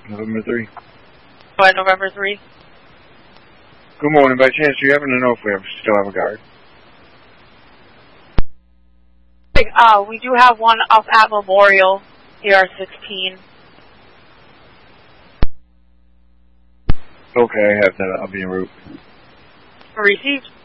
November 3. What, November 3? Good morning. By chance, do you happen to know if we still have a guard? We do have one up at Memorial, ER-16. Okay, I have that. I'll be en route. Received.